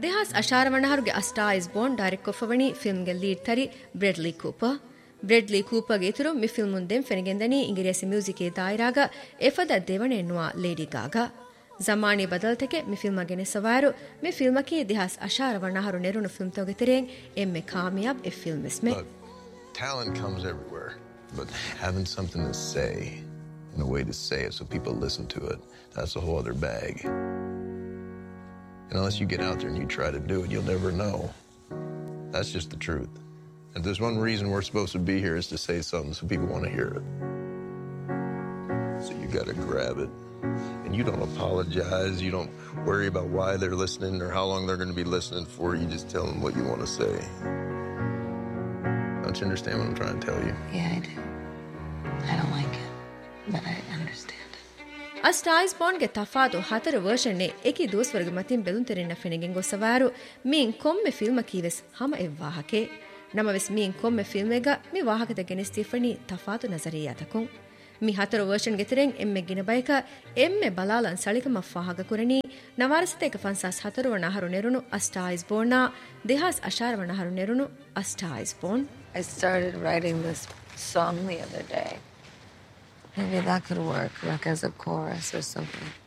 දෙහස් අශාරවනහරුගේ අස්ටා ඉස් bone ඩයිරෙක්ට් කොෆවනි ෆිල්ම්ගේ lead තරි බ්‍රෙඩ්ලි කූපර් ಬ್ರೆಡ್ಲಿ ಕೂಪರ್ಗೆ ಇತರು ಮಿ ಫಿಲ್ಮುಂದೆಂ ಫೆನಿಗೆಂದನಿ ಇಂಗಿರಿಯಸಿ ಮ್ಯೂಸಿಕೆ ದಾಯಿರಾಗ ಎಫದ ದೇವಣೆ ಎನ್ನುವ lady ಗಾಗಾ Zamani ಬದಲ್ತೆಗೆ ಮಿ ಫಿಲ್ಮಗೆನೆ ಸವಾರು ಮಿ ಫಿಲ್ಮಕಿ ಇತಿಹಾಸ ಅಶಾರವಣಹರು ನೆರುನು film ತೊಗೆತಿರೆಂ ಎಮ್ಮೆ ಕಾಮಿಯಾಬ್ A film ಇಸ್ಮೆ Talent comes everywhere, but having something to say and a way to say it so people listen to it, that's a whole other bag. And unless you get out there and you try to do it, you'll never know. That's just the truth. If there's one reason we're supposed to be here is to say something so people want to hear it. So you got to grab it. And you don't apologize. You don't worry about why they're listening or how long they're going to be listening for. You just tell them what you want to say. Don't you understand what I'm trying to tell you? Yeah, I do. I don't like it, but I understand. A Star is Born ge tafado hatar version ne eki doswarge matin belun terinna fenegen gosavaru min komme film kives hama evwahake namaves min komme filmega mi wahakata genestifani tafado nazariyatakun mi hatar version geteren emme ginabayka emme balalan salikama fahaga kurani nawarasateka fansas hatar wana haru nerunu A Star is Born na dehas ashar wana haru nerunu A Star is Born. I started writing this song the other day. Maybe that could work, like as a chorus or something.